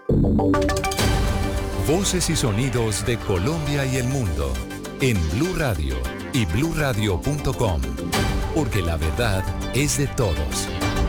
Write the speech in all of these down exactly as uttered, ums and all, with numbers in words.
Voces y sonidos de Colombia y el mundo en Blue Radio y blue radio punto com, porque la verdad es de todos.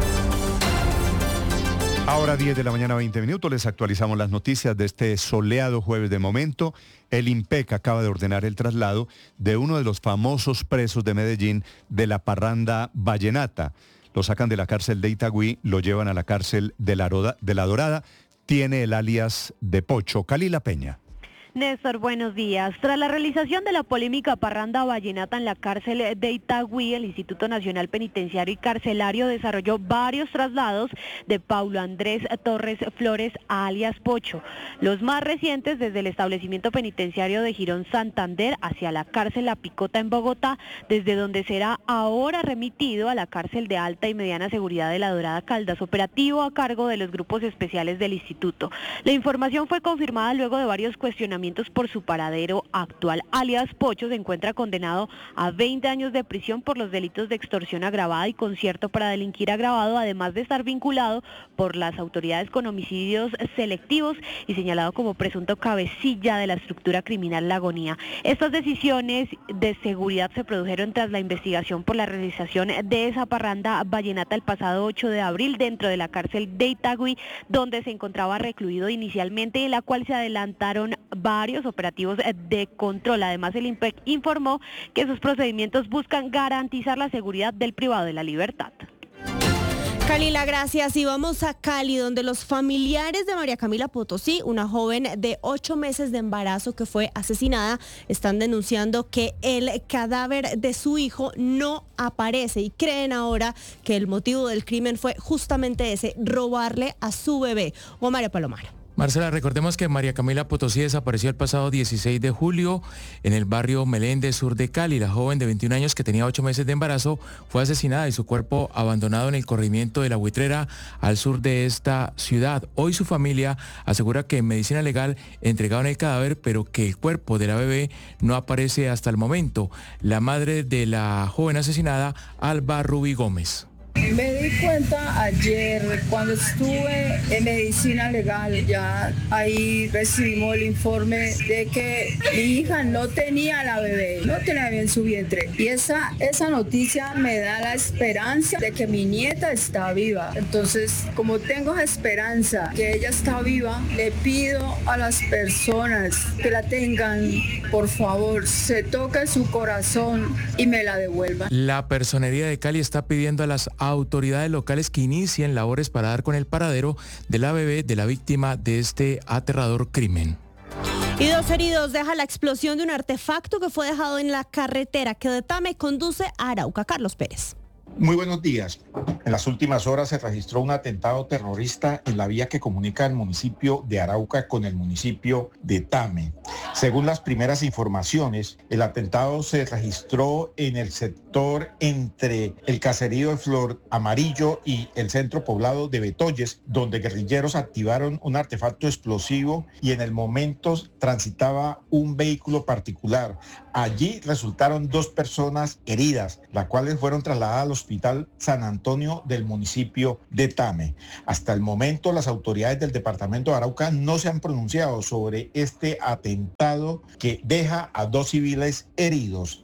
Ahora diez de la mañana, veinte minutos, les actualizamos las noticias de este soleado jueves de momento. El IMPEC acaba de ordenar el traslado de uno de los famosos presos de Medellín de la parranda vallenata. Lo sacan de la cárcel de Itagüí, lo llevan a la cárcel de la, Roda, de la Dorada. Tiene el alias de Pocho. Calila Peña. Néstor, buenos días. Tras la realización de la polémica parranda vallenata en la cárcel de Itagüí, el Instituto Nacional Penitenciario y Carcelario desarrolló varios traslados de Paulo Andrés Torres Flores, alias Pocho. Los más recientes desde el establecimiento penitenciario de Girón Santander hacia la cárcel La Picota en Bogotá, desde donde será ahora remitido a la cárcel de alta y mediana seguridad de La Dorada Caldas, operativo a cargo de los grupos especiales del instituto. La información fue confirmada luego de varios cuestionamientos por su paradero actual. Alias Pocho se encuentra condenado a veinte años de prisión por los delitos de extorsión agravada y concierto para delinquir agravado, además de estar vinculado por las autoridades con homicidios selectivos y señalado como presunto cabecilla de la estructura criminal La Agonía. Estas decisiones de seguridad se produjeron tras la investigación por la realización de esa parranda vallenata el pasado ocho de abril dentro de la cárcel de Itagüí, donde se encontraba recluido inicialmente y en la cual se adelantaron varios operativos de control. Además, el IMPEC informó que sus procedimientos buscan garantizar la seguridad del privado de la libertad. Calila, gracias. Y vamos a Cali, donde los familiares de María Camila Potosí, una joven de ocho meses de embarazo que fue asesinada, están denunciando que el cadáver de su hijo no aparece y creen ahora que el motivo del crimen fue justamente ese, robarle a su bebé. O María Palomar. Marcela, recordemos que María Camila Potosí desapareció el pasado dieciséis de julio en el barrio Meléndez, sur de Cali. La joven de veintiún años que tenía ocho meses de embarazo fue asesinada y su cuerpo abandonado en el corregimiento de La Buitrera, al sur de esta ciudad. Hoy su familia asegura que en medicina legal entregaron el cadáver, pero que el cuerpo de la bebé no aparece hasta el momento. La madre de la joven asesinada, Alba Rubí Gómez. Me di cuenta ayer cuando estuve en medicina legal, ya ahí recibimos el informe de que mi hija no tenía la bebé, no tenía bien su vientre. Y esa, esa noticia me da la esperanza de que mi nieta está viva. Entonces, como tengo esperanza que ella está viva, le pido a las personas que la tengan, por favor, se toque su corazón y me la devuelvan. La Personería de Cali está pidiendo a las autoridades locales que inicien labores para dar con el paradero de la bebé de la víctima de este aterrador crimen. Y dos heridos deja la explosión de un artefacto que fue dejado en la carretera que de Tame conduce a Arauca. Carlos Pérez. Muy buenos días. En las últimas horas se registró un atentado terrorista en la vía que comunica el municipio de Arauca con el municipio de Tame. Según las primeras informaciones, el atentado se registró en el sector entre el caserío de Flor Amarillo y el centro poblado de Betoyes, donde guerrilleros activaron un artefacto explosivo y en el momento transitaba un vehículo particular. Allí resultaron dos personas heridas, las cuales fueron trasladadas al Hospital San Antonio del municipio de Tame. Hasta el momento, las autoridades del departamento de Arauca no se han pronunciado sobre este atentado que deja a dos civiles heridos.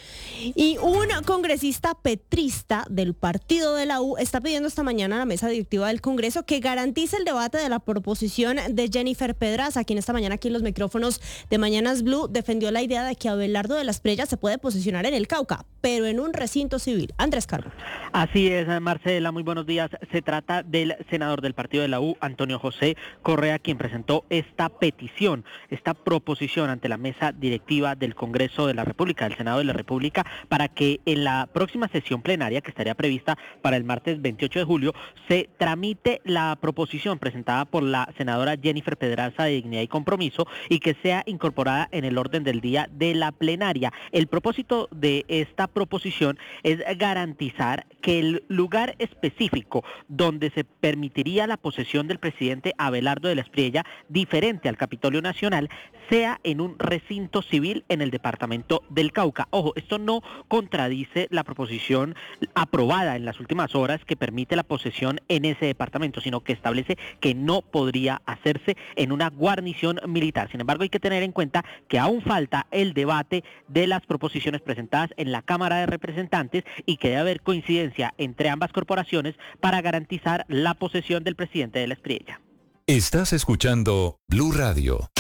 Y un congresista petrista del partido de la U está pidiendo esta mañana a la mesa directiva del Congreso que garantice el debate de la proposición de Jennifer Pedraza, quien esta mañana aquí en los micrófonos de Mañanas Blue defendió la idea de que Abelardo de las Prellas se puede posicionar en el Cauca, pero en un recinto civil. Andrés Carlos. Así es, Marcela, muy buenos días. Se trata del senador del partido de la U, Antonio José Correa, quien presentó esta petición, esta proposición ante la mesa directiva del Congreso de la República, del Senado de la República, para que en la próxima sesión plenaria, que estaría prevista para el martes veintiocho de julio, se tramite la proposición presentada por la senadora Jennifer Pedraza de Dignidad y Compromiso y que sea incorporada en el orden del día de la plenaria. El propósito de esta proposición es garantizar que el lugar específico donde se permitiría la posesión del presidente Abelardo de la Espriella, diferente al Capitolio Nacional, sea en un recinto civil en el departamento del Cauca. Ojo, esto no contradice la proposición aprobada en las últimas horas que permite la posesión en ese departamento, sino que establece que no podría hacerse en una guarnición militar. Sin embargo, hay que tener en cuenta que aún falta el debate de las proposiciones presentadas en la Cámara de Representantes y que debe haber coincidencia entre ambas corporaciones para garantizar la posesión del presidente de la Espriella. Estás escuchando Blue Radio.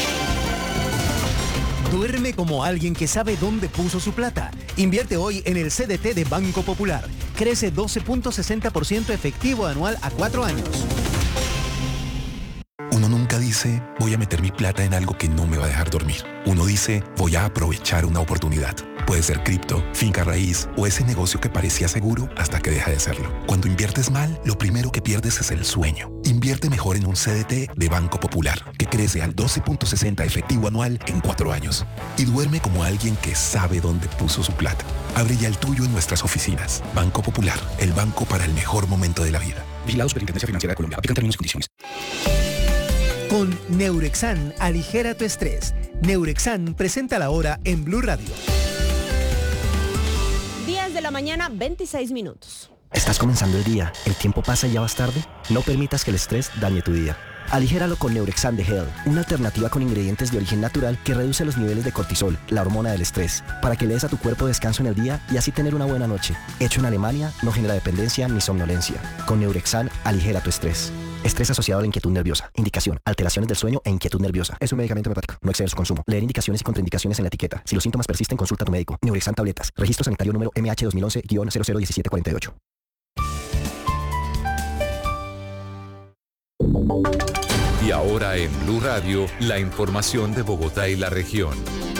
Duerme como alguien que sabe dónde puso su plata. Invierte hoy en el C D T de Banco Popular. Crece doce punto sesenta por ciento efectivo anual a cuatro años. Uno nunca dice, voy a meter mi plata en algo que no me va a dejar dormir. Uno dice, voy a aprovechar una oportunidad. Puede ser cripto, finca raíz o ese negocio que parecía seguro hasta que deja de serlo. Cuando inviertes mal, lo primero que pierdes es el sueño. Invierte mejor en un C D T de Banco Popular, que crece al doce punto sesenta efectivo anual en cuatro años. Y duerme como alguien que sabe dónde puso su plata. Abre ya el tuyo en nuestras oficinas. Banco Popular, el banco para el mejor momento de la vida. Vigilado Superintendencia Financiera de Colombia. Aplican términos y condiciones. Con Neurexan, aligera tu estrés. Neurexan presenta la hora en Blue Radio. diez de la mañana, veintiséis minutos. ¿Estás comenzando el día? ¿El tiempo pasa y ya vas tarde? No permitas que el estrés dañe tu día. Aligéralo con Neurexan de Hell, una alternativa con ingredientes de origen natural que reduce los niveles de cortisol, la hormona del estrés, para que le des a tu cuerpo descanso en el día y así tener una buena noche. Hecho en Alemania, no genera dependencia ni somnolencia. Con Neurexan, aligera tu estrés. Estrés asociado a la inquietud nerviosa. Indicación: alteraciones del sueño e inquietud nerviosa. Es un medicamento homeopático. No exceder su consumo. Leer indicaciones y contraindicaciones en la etiqueta. Si los síntomas persisten, consulta a tu médico. Neurexan tabletas. Registro sanitario número M H dos mil once guion cero cero uno siete cuatro ocho. Y ahora en Blue Radio, la información de Bogotá y la región.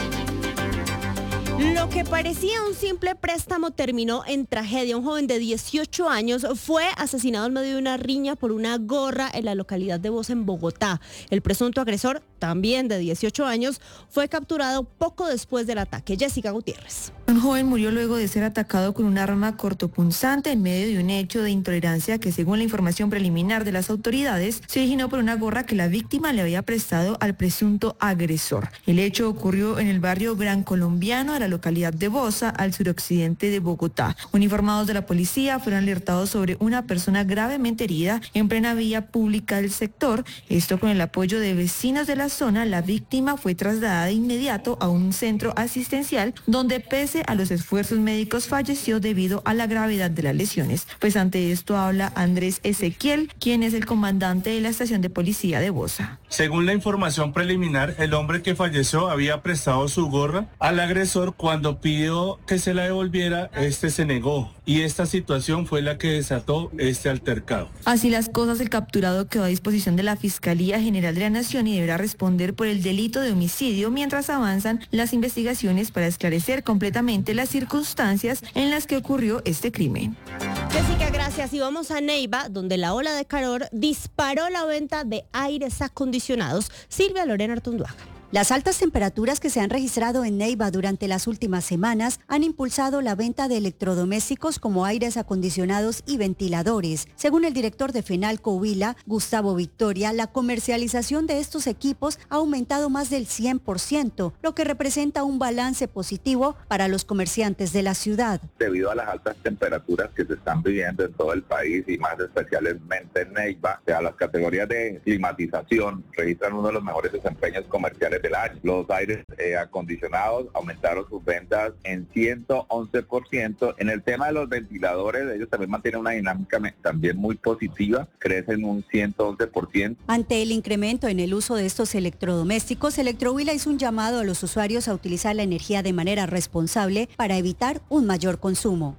Lo que parecía un simple préstamo terminó en tragedia. Un joven de dieciocho años fue asesinado en medio de una riña por una gorra en la localidad de Bosa, en Bogotá. El presunto agresor, también de dieciocho años, fue capturado poco después del ataque. Jessica Gutiérrez. Un joven murió luego de ser atacado con un arma cortopunzante en medio de un hecho de intolerancia que, según la información preliminar de las autoridades, se originó por una gorra que la víctima le había prestado al presunto agresor. El hecho ocurrió en el barrio Gran Colombiano de la localidad de Bosa, al suroccidente de Bogotá. Uniformados de la policía fueron alertados sobre una persona gravemente herida en plena vía pública del sector. Esto con el apoyo de vecinos de la zona. La víctima fue trasladada de inmediato a un centro asistencial donde, pese a los esfuerzos médicos, falleció debido a la gravedad de las lesiones. Pues ante esto habla Andrés Ezequiel, quien es el comandante de la estación de policía de Bosa. Según la información preliminar, el hombre que falleció había prestado su gorra al agresor. Cuando pidió que se la devolviera, este se negó y esta situación fue la que desató este altercado. Así las cosas, el capturado quedó a disposición de la Fiscalía General de la Nación y deberá responder por el delito de homicidio mientras avanzan las investigaciones para esclarecer completamente las circunstancias en las que ocurrió este crimen. Jessica, gracias. Y vamos a Neiva, donde la ola de calor disparó la venta de aires acondicionados. Silvia Lorena Artunduaga. Las altas temperaturas que se han registrado en Neiva durante las últimas semanas han impulsado la venta de electrodomésticos como aires acondicionados y ventiladores. Según el director de Fenalco Huila, Gustavo Victoria, la comercialización de estos equipos ha aumentado más del cien por ciento, lo que representa un balance positivo para los comerciantes de la ciudad. Debido a las altas temperaturas que se están viviendo en todo el país y más especialmente en Neiva, o sea, las categorías de climatización registran uno de los mejores desempeños comerciales del año. Los aires eh, acondicionados aumentaron sus ventas en ciento once por ciento. En el tema de los ventiladores, ellos también mantienen una dinámica también muy positiva, crecen un ciento once por ciento. Ante el incremento en el uso de estos electrodomésticos, Electrohuila hizo un llamado a los usuarios a utilizar la energía de manera responsable para evitar un mayor consumo.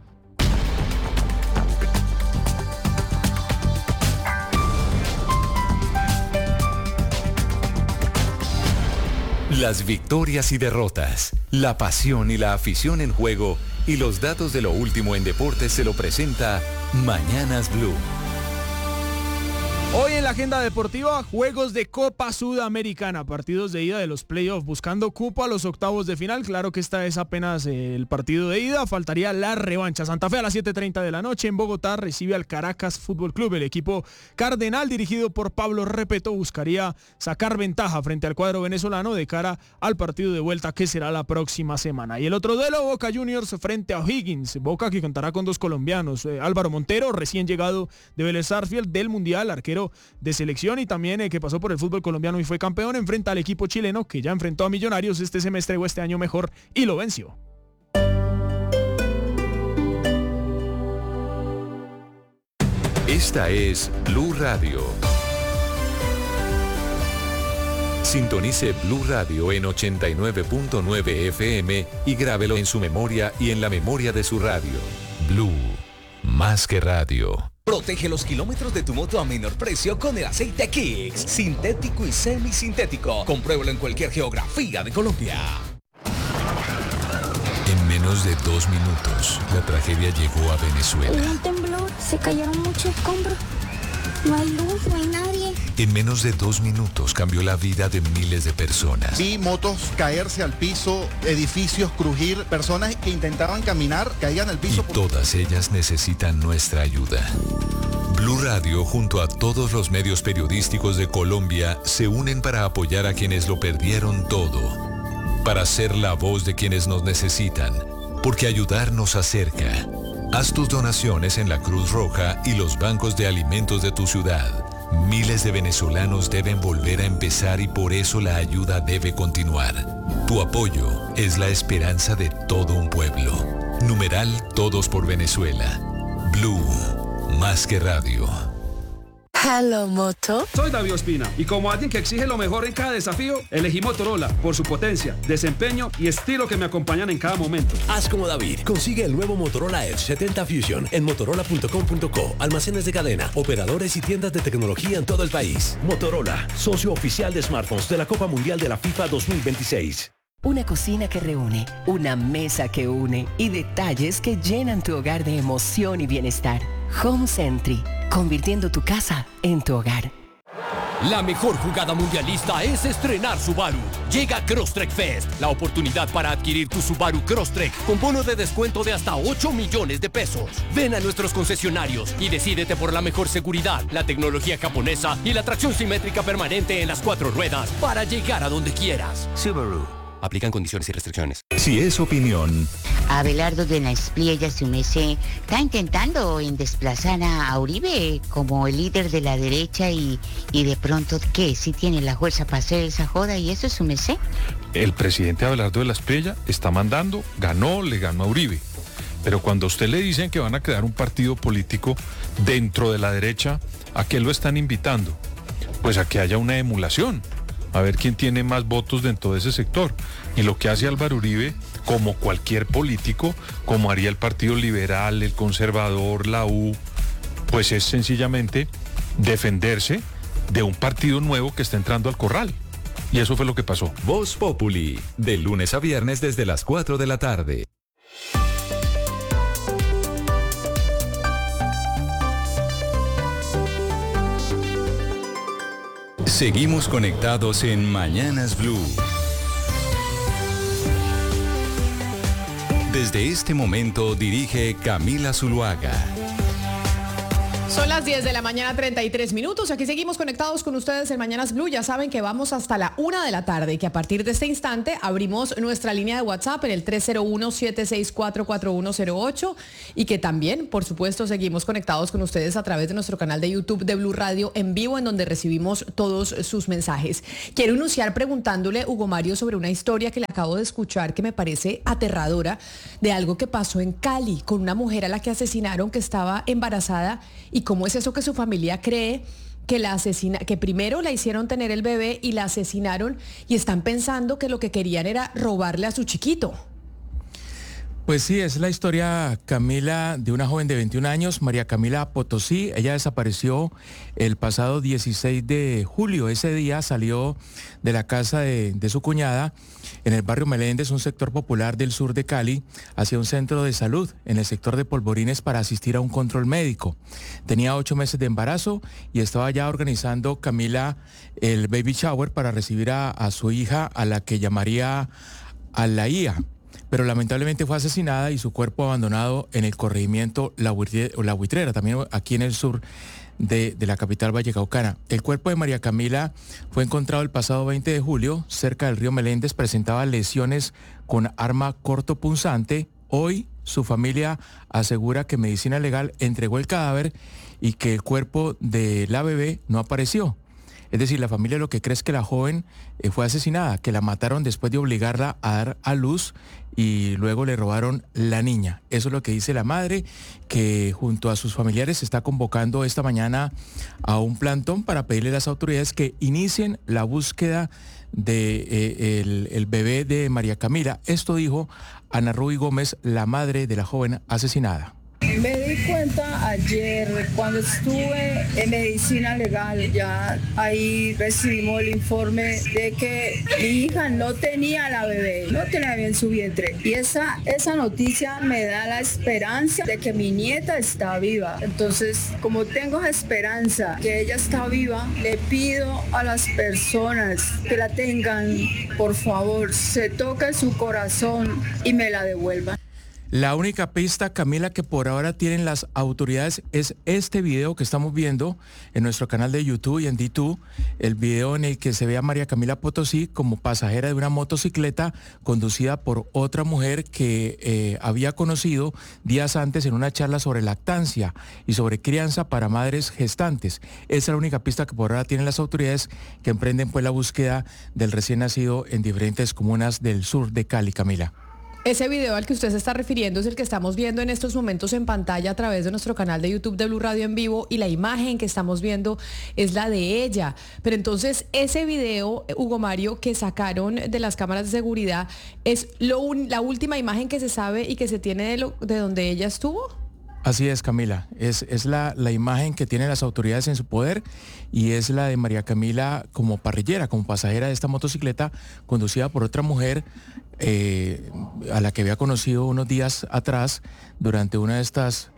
Las victorias y derrotas, la pasión y la afición en juego y los datos de lo último en deportes se lo presenta Mañanas Blue. Hoy en la agenda deportiva, juegos de Copa Sudamericana, partidos de ida de los playoffs, buscando cupo a los octavos de final. Claro que esta es apenas el partido de ida, faltaría la revancha. Santa Fe a las siete treinta de la noche en Bogotá recibe al Caracas Fútbol Club. El equipo cardenal, dirigido por Pablo Repeto, buscaría sacar ventaja frente al cuadro venezolano de cara al partido de vuelta que será la próxima semana. Y el otro duelo, Boca Juniors frente a O'Higgins. Boca que contará con dos colombianos, eh, Álvaro Montero, recién llegado de Vélez Sarsfield del Mundial, arquero de selección y también eh, que pasó por el fútbol colombiano y fue campeón, enfrenta al equipo chileno que ya enfrentó a Millonarios este semestre o este año mejor y lo venció. Esta es Blue Radio. Sintonice Blue Radio en ochenta y nueve punto nueve F M y grábelo en su memoria y en la memoria de su radio. Blue, más que radio. Protege los kilómetros de tu moto a menor precio con el aceite Kicks, sintético y semisintético. Compruébalo en cualquier geografía de Colombia. En menos de dos minutos, la tragedia llegó a Venezuela. Hubo un temblor, se cayeron muchos escombros. No hay luz, no hay nadie. En menos de dos minutos cambió la vida de miles de personas. Vi motos caerse al piso, edificios crujir, personas que intentaban caminar caían al piso. Y todas ellas necesitan nuestra ayuda. Blue Radio, junto a todos los medios periodísticos de Colombia, se unen para apoyar a quienes lo perdieron todo. Para ser la voz de quienes nos necesitan, porque ayudar nos acerca. Haz tus donaciones en la Cruz Roja y los bancos de alimentos de tu ciudad. Miles de venezolanos deben volver a empezar y por eso la ayuda debe continuar. Tu apoyo es la esperanza de todo un pueblo. Numeral Todos por Venezuela. Blue, más que radio. Hello, Moto. Soy David Ospina y como alguien que exige lo mejor en cada desafío, elegí Motorola por su potencia, desempeño y estilo que me acompañan en cada momento. Haz como David. Consigue el nuevo Motorola Edge setenta Fusion en motorola punto com punto co. Almacenes de cadena, operadores y tiendas de tecnología en todo el país. Motorola, socio oficial de smartphones de la Copa Mundial de la FIFA dos mil veintiséis. Una cocina que reúne, una mesa que une y detalles que llenan tu hogar de emoción y bienestar. Home Sentry, convirtiendo tu casa en tu hogar. La mejor jugada mundialista es estrenar Subaru. Llega Crosstrek Fest, la oportunidad para adquirir tu Subaru Crosstrek con bono de descuento de hasta ocho millones de pesos. Ven a nuestros concesionarios y decídete por la mejor seguridad, la tecnología japonesa y la tracción simétrica permanente en las cuatro ruedas para llegar a donde quieras. Subaru. Aplican condiciones y restricciones. Si es opinión. Abelardo de la Espriella Sumese está intentando en desplazar a Uribe como el líder de la derecha y, y de pronto, ¿qué? ¿Sí tiene la fuerza para hacer esa joda y eso es Sumese? El presidente Abelardo de la Espriella está mandando, ganó, le ganó a Uribe. Pero cuando a usted le dicen que van a crear un partido político dentro de la derecha, ¿a qué lo están invitando? Pues a que haya una emulación. A ver quién tiene más votos dentro de ese sector. Y lo que hace Álvaro Uribe, como cualquier político, como haría el Partido Liberal, el Conservador, la U, pues es sencillamente defenderse de un partido nuevo que está entrando al corral. Y eso fue lo que pasó. Voz Populi, de lunes a viernes desde las cuatro de la tarde. Seguimos conectados en Mañanas Blue. Desde este momento dirige Camila Zuluaga. Son las diez de la mañana, treinta y tres minutos. Aquí seguimos conectados con ustedes en Mañanas Blue. Ya saben que vamos hasta la una de la tarde y que a partir de este instante abrimos nuestra línea de WhatsApp en el tres cero uno, siete seis cuatro, cuatro uno cero ocho y que también, por supuesto, seguimos conectados con ustedes a través de nuestro canal de YouTube de Blue Radio en vivo, en donde recibimos todos sus mensajes. Quiero iniciar preguntándole, Hugo Mario, sobre una historia que le acabo de escuchar que me parece aterradora, de algo que pasó en Cali con una mujer a la que asesinaron, que estaba embarazada. ¿Y cómo es eso que su familia cree que la asesina, que primero la hicieron tener el bebé y la asesinaron y están pensando que lo que querían era robarle a su chiquito? Pues sí, es la historia, Camila, de una joven de veintiún años, María Camila Potosí. Ella desapareció el pasado dieciséis de julio. Ese día salió de la casa de, de su cuñada en el barrio Meléndez, un sector popular del sur de Cali, hacia un centro de salud en el sector de Polvorines para asistir a un control médico. Tenía ocho meses de embarazo y estaba ya organizando, Camila, el baby shower para recibir a, a su hija, a la que llamaría Alaía. Pero lamentablemente fue asesinada y su cuerpo abandonado en el corregimiento La Buitrera, también aquí en el sur de, de la capital vallecaucana. El cuerpo de María Camila fue encontrado el pasado veinte de julio cerca del río Meléndez, presentaba lesiones con arma cortopunzante. Hoy su familia asegura que Medicina Legal entregó el cadáver y que el cuerpo de la bebé no apareció. Es decir, la familia lo que cree es que la joven eh, fue asesinada, que la mataron después de obligarla a dar a luz y luego le robaron la niña. Eso es lo que dice la madre, que junto a sus familiares se está convocando esta mañana a un plantón para pedirle a las autoridades que inicien la búsqueda de eh, el, el bebé de María Camila. Esto dijo Ana Ruby Gómez, la madre de la joven asesinada. Me di cuenta ayer cuando estuve en Medicina Legal, ya ahí recibimos el informe de que mi hija no tenía la bebé, no tenía bien su vientre. Y esa, esa noticia me da la esperanza de que mi nieta está viva. Entonces, como tengo esperanza que ella está viva, le pido a las personas que la tengan, por favor, se toquen su corazón y me la devuelvan. La única pista, Camila, que por ahora tienen las autoridades es este video que estamos viendo en nuestro canal de YouTube y en D dos, el video en el que se ve a María Camila Potosí como pasajera de una motocicleta conducida por otra mujer que eh, había conocido días antes en una charla sobre lactancia y sobre crianza para madres gestantes. Esa es la única pista que por ahora tienen las autoridades, que emprenden pues la búsqueda del recién nacido en diferentes comunas del sur de Cali, Camila. Ese video al que usted se está refiriendo es el que estamos viendo en estos momentos en pantalla a través de nuestro canal de YouTube de Blue Radio en vivo, y la imagen que estamos viendo es la de ella. Pero entonces ese video, Hugo Mario, que sacaron de las cámaras de seguridad, ¿es lo un, la última imagen que se sabe y que se tiene de, lo, de donde ella estuvo? Así es, Camila, es, es la, la imagen que tienen las autoridades en su poder, y es la de María Camila como parrillera, como pasajera de esta motocicleta conducida por otra mujer eh, a la que había conocido unos días atrás durante una de estas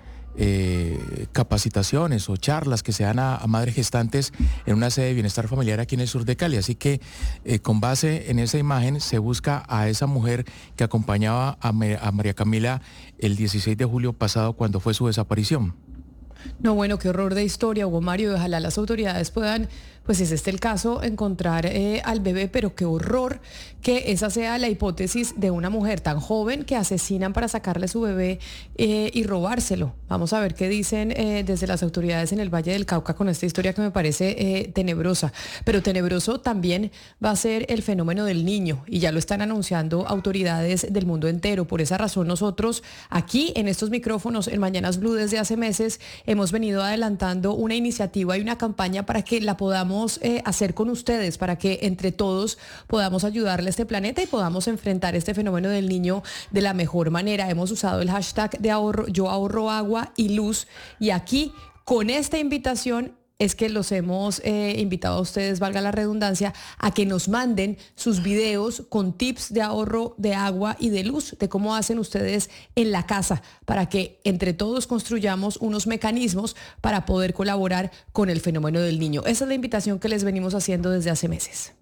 eh, capacitaciones o charlas que se dan a, a madres gestantes en una sede de bienestar familiar aquí en el sur de Cali. Así que eh, con base en esa imagen se busca a esa mujer que acompañaba a, a María Camila el dieciséis de julio pasado, cuando fue su desaparición. No, bueno, qué horror de historia, Hugo Mario. Ojalá las autoridades puedan, pues si es este el caso, encontrar eh, al bebé, pero qué horror que esa sea la hipótesis de una mujer tan joven que asesinan para sacarle su bebé eh, y robárselo. Vamos a ver qué dicen eh, desde las autoridades en el Valle del Cauca con esta historia que me parece eh, tenebrosa. Pero tenebroso también va a ser el fenómeno del niño, y ya lo están anunciando autoridades del mundo entero. Por esa razón nosotros aquí en estos micrófonos en Mañanas Blue desde hace meses hemos venido adelantando una iniciativa y una campaña para que la podamos eh, hacer con ustedes, para que entre todos podamos ayudarle a este planeta y podamos enfrentar este fenómeno del niño de la mejor manera. Hemos usado el hashtag de ahorro, yo ahorro agua y luz, y aquí con esta invitación es que los hemos eh, invitado a ustedes, valga la redundancia, a que nos manden sus videos con tips de ahorro de agua y de luz, de cómo hacen ustedes en la casa, para que entre todos construyamos unos mecanismos para poder colaborar con el fenómeno del niño. Esa es la invitación que les venimos haciendo desde hace meses.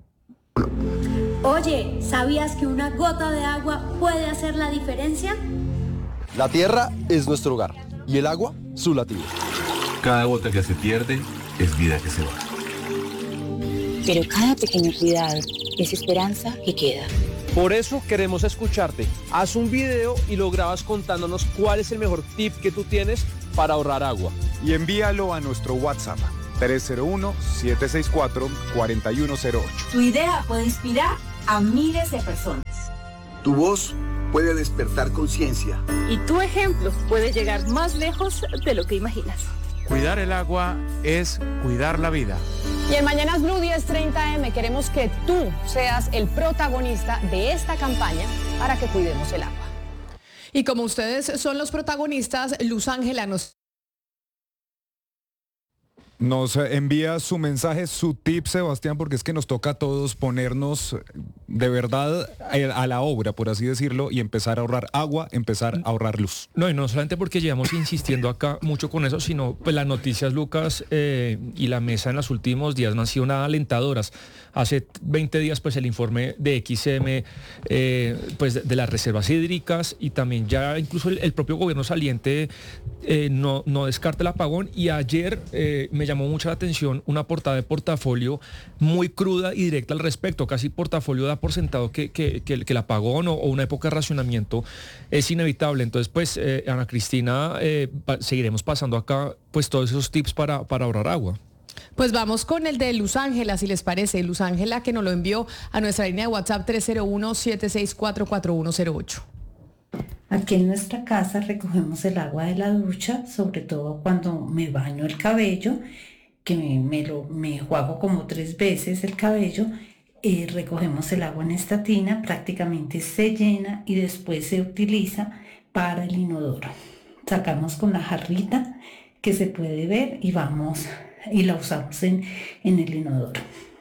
Oye, ¿sabías que una gota de agua puede hacer la diferencia? La tierra es nuestro hogar y el agua su latido. Cada gota que se pierde es vida que se va. Pero cada pequeño cuidado es esperanza que queda. Por eso queremos escucharte. Haz un video y lo grabas contándonos cuál es el mejor tip que tú tienes para ahorrar agua. Y envíalo a nuestro WhatsApp tres cero uno, siete seis cuatro, cuatro uno cero ocho. Tu idea puede inspirar a miles de personas. Tu voz puede despertar conciencia. Y tu ejemplo puede llegar más lejos de lo que imaginas. Cuidar el agua es cuidar la vida. Y en Mañanas Blue diez treinta eme queremos que tú seas el protagonista de esta campaña para que cuidemos el agua. Y como ustedes son los protagonistas, Luz Ángela nos... Nos envía su mensaje, su tip, Sebastián, porque es que nos toca a todos ponernos de verdad a la obra, por así decirlo, y empezar a ahorrar agua, empezar a ahorrar luz. No, y no solamente porque llevamos insistiendo acá mucho con eso, sino pues las noticias, Lucas, eh, y la mesa en los últimos días no han sido nada alentadoras. Hace veinte días, pues el informe de X M, eh, pues de, de las reservas hídricas, y también ya incluso el, el propio gobierno saliente eh, no, no descarta el apagón. Y ayer eh, me llamó mucha la atención una portada de Portafolio muy cruda y directa al respecto. Casi Portafolio da por sentado que, que, que, que el apagón o, o una época de racionamiento es inevitable. Entonces, pues, eh, Ana Cristina, eh, pa- seguiremos pasando acá pues todos esos tips para, para ahorrar agua. Pues vamos con el de Luz Ángela, si les parece. Luz Ángela, que nos lo envió a nuestra línea de WhatsApp tres cero uno, siete seis cuatro, cuatro uno cero ocho. Aquí en nuestra casa recogemos el agua de la ducha, sobre todo cuando me baño el cabello, que me, me lo me enjuago como tres veces el cabello. Eh, recogemos el agua en esta tina, prácticamente se llena y después se utiliza para el inodoro. Sacamos con la jarrita que se puede ver y vamos y la usamos en, en el inodoro.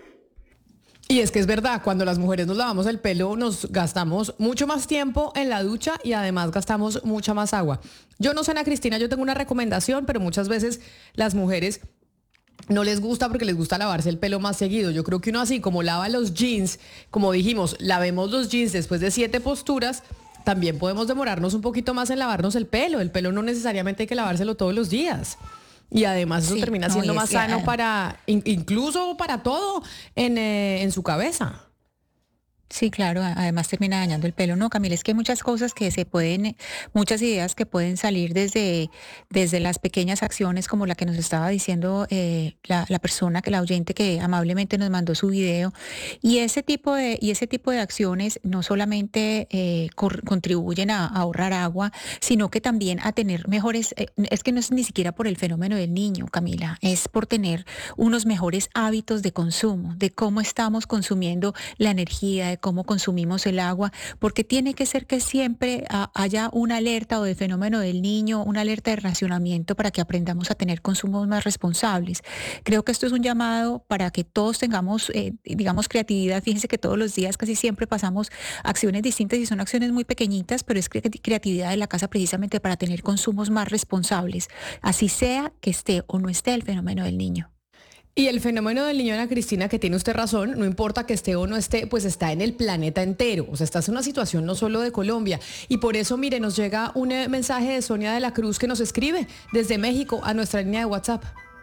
Y es que es verdad, cuando las mujeres nos lavamos el pelo nos gastamos mucho más tiempo en la ducha y además gastamos mucha más agua. Yo no sé, Ana Cristina, yo tengo una recomendación, pero muchas veces las mujeres no les gusta porque les gusta lavarse el pelo más seguido. Yo creo que uno así como lava los jeans, como dijimos, lavemos los jeans después de siete posturas, también podemos demorarnos un poquito más en lavarnos el pelo. El pelo no necesariamente hay que lavárselo todos los días. Y además eso sí, termina siendo no, más que, sano para, in, incluso para todo en, eh, en su cabeza. Sí, claro, además termina dañando el pelo. No, Camila, es que hay muchas cosas que se pueden, muchas ideas que pueden salir desde, desde las pequeñas acciones, como la que nos estaba diciendo eh, la, la persona, que la oyente que amablemente nos mandó su video. Y ese tipo de, y ese tipo de acciones no solamente eh, cor, contribuyen a, a ahorrar agua, sino que también a tener mejores, eh, es que no es ni siquiera por el fenómeno del niño, Camila, es por tener unos mejores hábitos de consumo, de cómo estamos consumiendo la energía, de cómo consumimos el agua, porque tiene que ser que siempre uh, haya una alerta o de fenómeno del niño, una alerta de racionamiento para que aprendamos a tener consumos más responsables. Creo que esto es un llamado para que todos tengamos, eh, digamos, creatividad. Fíjense que todos los días casi siempre pasamos acciones distintas y son acciones muy pequeñitas, pero es cre- creatividad de la casa precisamente para tener consumos más responsables, así sea que esté o no esté el fenómeno del niño. Y el fenómeno del niño, Ana Cristina, que tiene usted razón, no importa que esté o no esté, pues está en el planeta entero. O sea, esta es una situación no solo de Colombia. Y por eso, mire, nos llega un mensaje de Sonia de la Cruz que nos escribe desde México a nuestra línea de WhatsApp.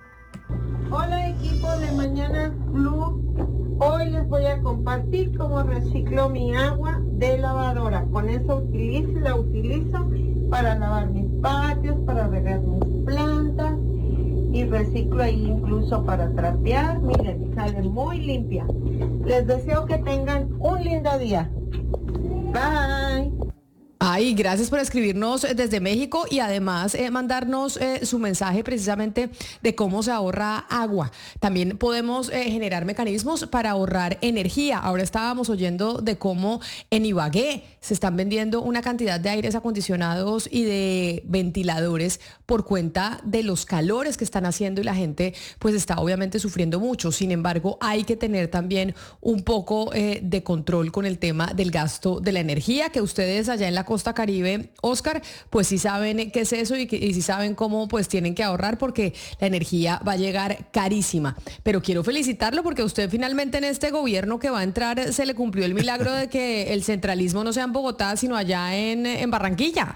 Hola, equipo de Mañana Blue. Hoy les voy a compartir cómo reciclo mi agua de lavadora. Con eso utilizo, la utilizo para lavar mis patios, para regar mis plantas. Y reciclo ahí incluso para trapear. Miren, sale muy limpia. Les deseo que tengan un lindo día. Bye. Ay, gracias por escribirnos desde México y además eh, mandarnos eh, su mensaje precisamente de cómo se ahorra agua. También podemos eh, generar mecanismos para ahorrar energía. Ahora estábamos oyendo de cómo en Ibagué se están vendiendo una cantidad de aires acondicionados y de ventiladores por cuenta de los calores que están haciendo y la gente pues está obviamente sufriendo mucho. Sin embargo, hay que tener también un poco eh, de control con el tema del gasto de la energía, que ustedes allá en la Costa Caribe, Oscar, pues sí saben qué es eso y, que, y sí saben cómo pues tienen que ahorrar porque la energía va a llegar carísima. Pero quiero felicitarlo porque usted finalmente en este gobierno que va a entrar se le cumplió el milagro de que el centralismo no sea en Bogotá, sino allá en, en Barranquilla.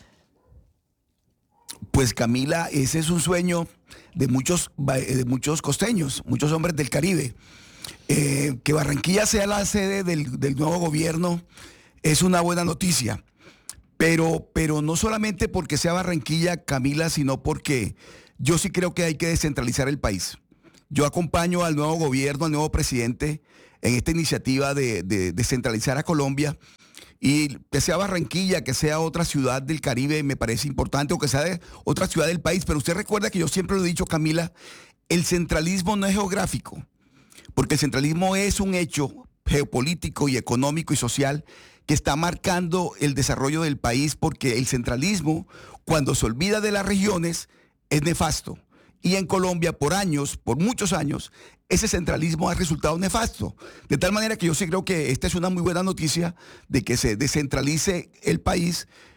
Pues Camila, ese es un sueño de muchos, de muchos costeños, muchos hombres del Caribe. Eh, que Barranquilla sea la sede del, del nuevo gobierno es una buena noticia. Pero, pero no solamente porque sea Barranquilla, Camila, sino porque yo sí creo que hay que descentralizar el país. Yo acompaño al nuevo gobierno, al nuevo presidente, en esta iniciativa de, de descentralizar a Colombia. Y que sea Barranquilla, que sea otra ciudad del Caribe, me parece importante, o que sea de otra ciudad del país. Pero usted recuerda que yo siempre lo he dicho, Camila, el centralismo no es geográfico, porque el centralismo es un hecho geopolítico y económico y social que está marcando el desarrollo del país, porque el centralismo, cuando se olvida de las regiones, es nefasto. Y en Colombia, por años, por muchos años, ese centralismo ha resultado nefasto. De tal manera que yo sí creo que esta es una muy buena noticia de que se descentralice el país